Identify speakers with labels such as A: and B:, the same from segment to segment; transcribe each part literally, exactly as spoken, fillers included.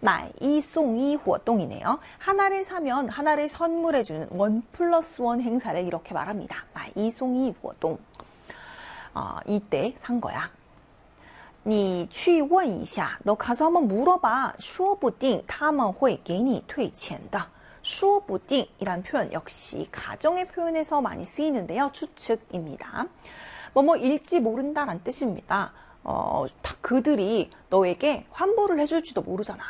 A: 买一送一 活动이네요. 하나를 사면 하나를 선물해주는 원 플러스 원 행사를 이렇게 말합니다. 买一送一 活动. 어, 이때 산 거야. 你去问一下, 너 가서 한번 물어봐. 说不定他们会给你退钱的. 说不定이란 표현 역시 가정의 표현에서 많이 쓰이는데요. 추측입니다. 뭐뭐 일지 모른다란 뜻입니다. 어, 다 그들이 너에게 환불을 해줄지도 모르잖아.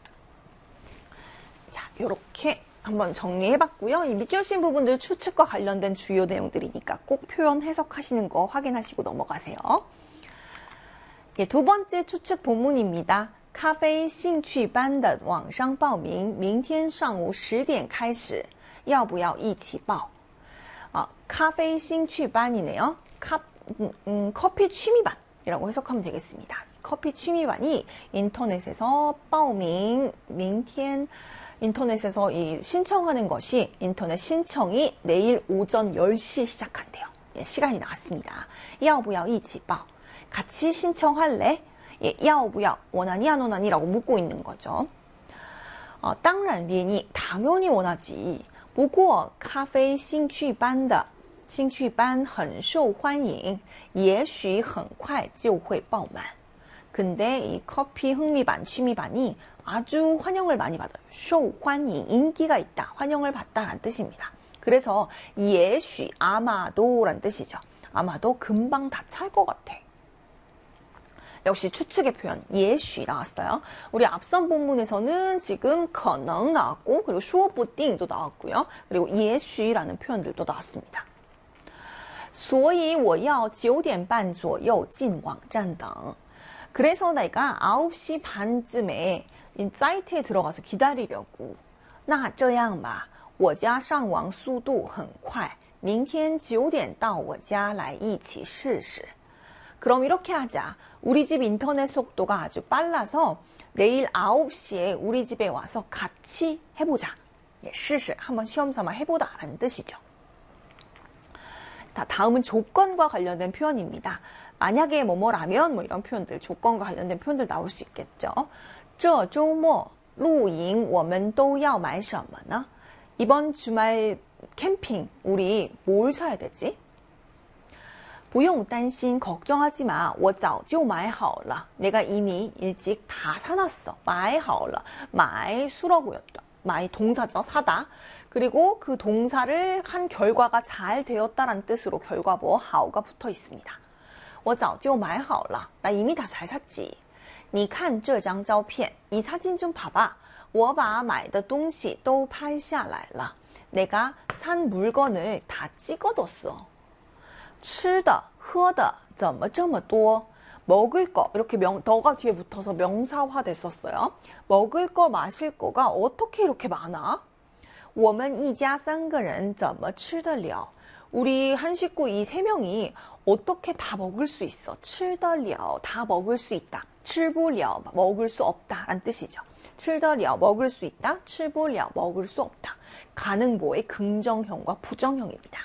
A: 자, 이렇게 한번 정리해봤고요. 이 밑줄 씬 부분들 추측과 관련된 주요 내용들이니까 꼭 표현 해석하시는 거 확인하시고 넘어가세요. 예, 두 번째 추측 본문입니다. 咖啡兴趣班的网上报名明天上午十点开始要不要一起报 어, 咖啡兴趣班이네요. 카, 음, 음, 커피 취미반이라고 해석하면 되겠습니다. 커피 취미반이 인터넷에서 报名明天 인터넷에서 이 신청하는 것이 인터넷 신청이 내일 오전 열 시에 시작한대요. 예, 시간이 나왔습니다. 要不要一起报 같이 신청할래? 예, 要不要 원하니 안 원하니?라고 묻고 있는 거죠. 어, 当然愿意 당연히 원하지. 不过咖啡兴趣班的兴趣班很受欢迎也许很快就会爆满. 근데 이 커피 흥미반, 취미반이 아주 환영을 많이 받아요. 受欢迎, 인기가 있다, 환영을 받다라는 뜻입니다. 그래서 也许, 아마도라는 뜻이죠. 아마도 금방 다 찰 것 같아. 역시 추측의 표현, 也许 나왔어요. 우리 앞선 본문에서는 지금 可能 나왔고, 그리고 说不定도 나왔고요. 그리고 也许라는 표현들도 나왔습니다. 所以我要九点半左右进网站等. 그래서 내가 아홉 시 반쯤에 이 사이트에 들어가서 기다리려고. 那这样吧,我家上网速度很快,明天九点到我家来一起试试. 그럼 이렇게 하자. 우리 집 인터넷 속도가 아주 빨라서 내일 아홉 시에 우리 집에 와서 같이 해보자. 예, 试试, 한번 시험 삼아 해보다 라는 뜻이죠. 다, 다음은 조건과 관련된 표현입니다. 만약에 뭐뭐라면 뭐 이런 표현들, 조건과 관련된 표현들 나올 수 있겠죠. 这周末露营我们都要买什么呢? 이번 주말 캠핑 우리 뭘 사야 되지? 不用担心, 걱정하지 마. 我早就买好了. 내가 이미 일찍 다 사놨어. 买好了. 买 수러구였다. 买 동사죠. 사다. 그리고 그 동사를 한 결과가 잘 되었다라는 뜻으로 결과보 好가 붙어 있습니다. 我早就买好了. 나 이미 다 잘 샀지. 你看这张照片. 이 사진 좀 봐봐. 我把买的东西都拍下来了. 내가 산 물건을 다 찍어뒀어. 吃的,喝的,怎么这么多? 먹을 거, 이렇게 명, 더가 뒤에 붙어서 명사화 됐었어요. 먹을 거, 마실 거가 어떻게 이렇게 많아? 我们一家三个人怎么吃得了? 우리 한 식구 이 세 명이 어떻게 다 먹을 수 있어? 吃得了, 다 먹을 수 있다. 吃不了, 먹을 수 없다 라는 뜻이죠. 吃得了, 먹을 수 있다. 吃不了, 먹을 수 없다. 가능보의 긍정형과 부정형입니다.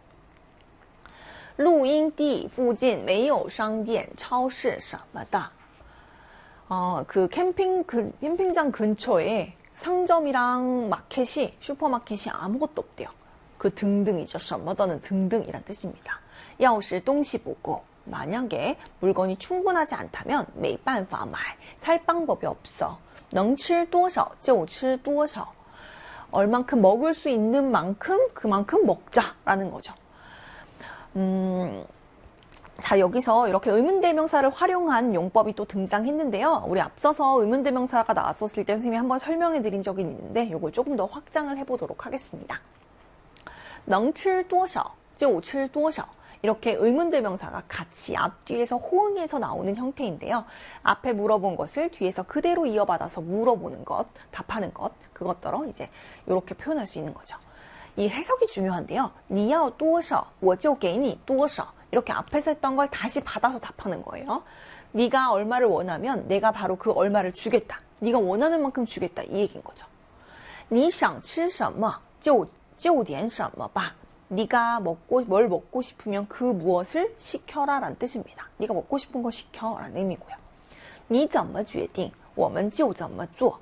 A: 录音地附近没有商店,超市什么的. 어, 그 캠핑, 그 캠핑장 근처에 상점이랑 마켓이, 슈퍼마켓이 아무것도 없대요. 그 등등이죠. 什么的는 등등이란 뜻입니다. 要是东西不够, 만약에 물건이 충분하지 않다면 没办法买, 살 방법이 없어. 能吃多少就吃多少. 얼만큼 먹을 수 있는 만큼 그만큼 먹자라는 거죠. 음, 자, 여기서 이렇게 의문대명사를 활용한 용법이 또 등장했는데요. 우리 앞서서 의문대명사가 나왔었을 때 선생님이 한번 설명해 드린 적이 있는데 이걸 조금 더 확장을 해보도록 하겠습니다. 能吃多少就吃多少. 이렇게 의문대명사가 같이 앞뒤에서 호응해서 나오는 형태인데요. 앞에 물어본 것을 뒤에서 그대로 이어받아서 물어보는 것, 답하는 것, 그것들어 이제 이렇게 표현할 수 있는 거죠. 이 해석이 중요한데요. 你要多少我就给你多少. 이렇게 앞에서 했던 걸 다시 받아서 답하는 거예요. 네가 얼마를 원하면 내가 바로 그 얼마를 주겠다. 네가 원하는 만큼 주겠다. 이 얘기인 거죠. 你想吃什么就就点什么吧. 네가 먹고 뭘 먹고 싶으면 그 무엇을 시켜라 라는 뜻입니다. 네가 먹고 싶은 거 시켜 라는 의미고요. 你怎么决定我们就怎么做.